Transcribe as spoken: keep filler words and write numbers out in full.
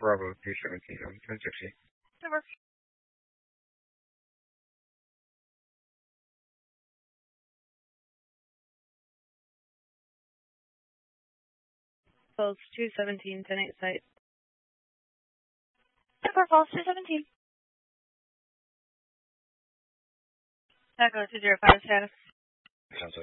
Bravo two seventeen on ten sixty. Over. Falls two seventeen, ten eight site. Over Falls two seventeen. Echo two zero five status. Sounds